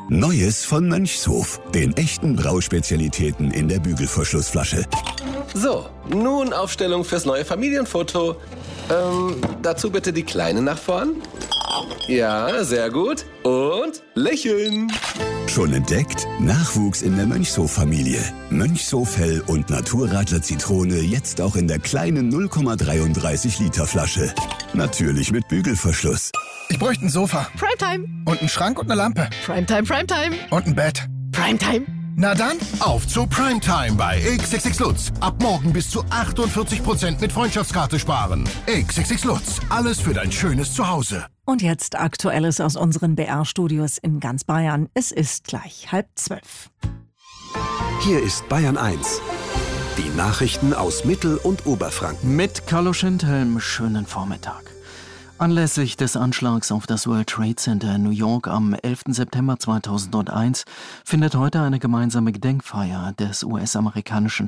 Neues von Mönchshof, den echten Brauspezialitäten in der Bügelverschlussflasche. So, nun Aufstellung fürs neue Familienfoto. Dazu bitte die Kleine nach vorn. Ja, sehr gut. Und lächeln. Schon entdeckt? Nachwuchs in der Mönchshof-Familie. Mönchshof Hell und Naturradler Zitrone jetzt auch in der kleinen 0,33 Liter Flasche. Natürlich mit Bügelverschluss. Ich bräuchte ein Sofa. Primetime. Und einen Schrank und eine Lampe. Primetime, Primetime. Und ein Bett. Primetime. Na dann, auf zu Primetime bei XXX Lutz. Ab morgen bis zu 48% mit Freundschaftskarte sparen. XXX Lutz, alles für dein schönes Zuhause. Und jetzt Aktuelles aus unseren BR-Studios in ganz Bayern. Es ist gleich 11:30. Hier ist Bayern 1. Die Nachrichten aus Mittel- und Oberfranken. Mit Carlo Schindhelm, schönen Vormittag. Anlässlich des Anschlags auf das World Trade Center in New York am 11. September 2001 findet heute eine gemeinsame Gedenkfeier der US-amerikanischen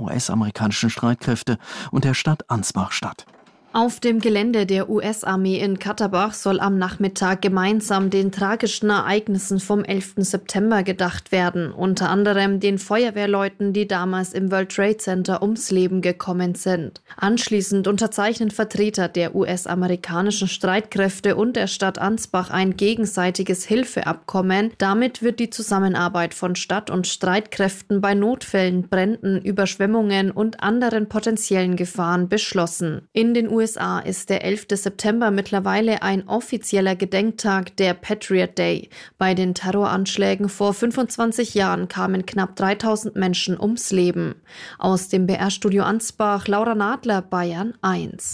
Streitkräfte und der Stadt Ansbach statt. Auf dem Gelände der US-Armee in Katterbach soll am Nachmittag gemeinsam den tragischen Ereignissen vom 11. September gedacht werden, unter anderem den Feuerwehrleuten, die damals im World Trade Center ums Leben gekommen sind. Anschließend unterzeichnen Vertreter der US-amerikanischen Streitkräfte und der Stadt Ansbach ein gegenseitiges Hilfeabkommen. Damit wird die Zusammenarbeit von Stadt- und Streitkräften bei Notfällen, Bränden, Überschwemmungen und anderen potenziellen Gefahren beschlossen. In den USA ist der 11. September mittlerweile ein offizieller Gedenktag, der Patriot Day. Bei den Terroranschlägen vor 25 Jahren kamen knapp 3000 Menschen ums Leben. Aus dem BR-Studio Ansbach, Laura Nadler, Bayern 1.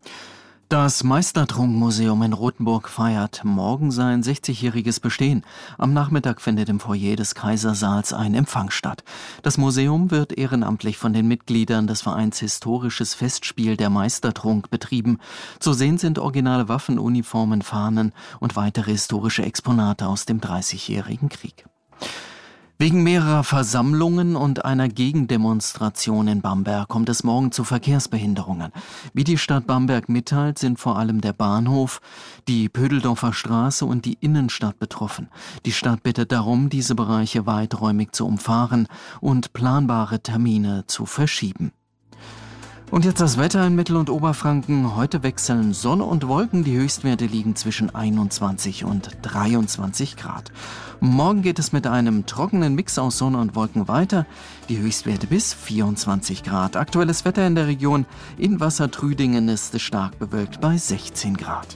Das Meistertrunk-Museum in Rothenburg feiert morgen sein 60-jähriges Bestehen. Am Nachmittag findet im Foyer des Kaisersaals ein Empfang statt. Das Museum wird ehrenamtlich von den Mitgliedern des Vereins Historisches Festspiel der Meistertrunk betrieben. Zu sehen sind originale Waffen, Uniformen, Fahnen und weitere historische Exponate aus dem 30-jährigen Krieg. Wegen mehrerer Versammlungen und einer Gegendemonstration in Bamberg kommt es morgen zu Verkehrsbehinderungen. Wie die Stadt Bamberg mitteilt, sind vor allem der Bahnhof, die Pödeldorfer Straße und die Innenstadt betroffen. Die Stadt bittet darum, diese Bereiche weiträumig zu umfahren und planbare Termine zu verschieben. Und jetzt das Wetter in Mittel- und Oberfranken. Heute wechseln Sonne und Wolken. Die Höchstwerte liegen zwischen 21 und 23 Grad. Morgen geht es mit einem trockenen Mix aus Sonne und Wolken weiter. Die Höchstwerte bis 24 Grad. Aktuelles Wetter in der Region. In Wassertrüdingen ist es stark bewölkt bei 16 Grad.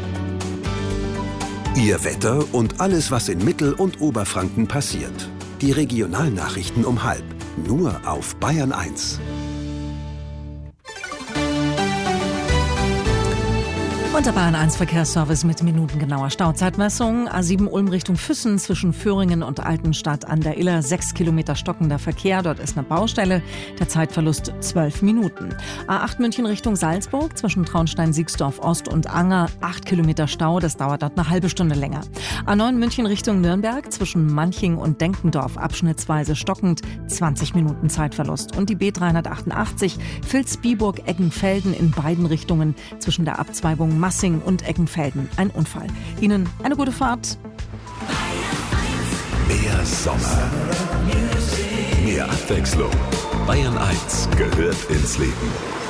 Ihr Wetter und alles, was in Mittel- und Oberfranken passiert. Die Regionalnachrichten um 12:30. Nur auf Bayern 1. Unser Bayern 1 Verkehrsservice mit minutengenauer Stauzeitmessung. A7 Ulm Richtung Füssen zwischen Föhringen und Altenstadt an der Iller. 6 Kilometer stockender Verkehr. Dort ist eine Baustelle. Der Zeitverlust 12 Minuten. A8 München Richtung Salzburg zwischen Traunstein, Siegsdorf Ost und Anger. 8 Kilometer Stau. Das dauert dort eine halbe Stunde länger. A9 München Richtung Nürnberg zwischen Manching und Denkendorf abschnittsweise stockend. 20 Minuten Zeitverlust. Und die B388 Vilsbiburg-Eggenfelden in beiden Richtungen zwischen der Abzweigung Massing und Eckenfelden. Ein Unfall. Ihnen eine gute Fahrt. Mehr Sommer. Mehr Abwechslung. Bayern 1 gehört ins Leben.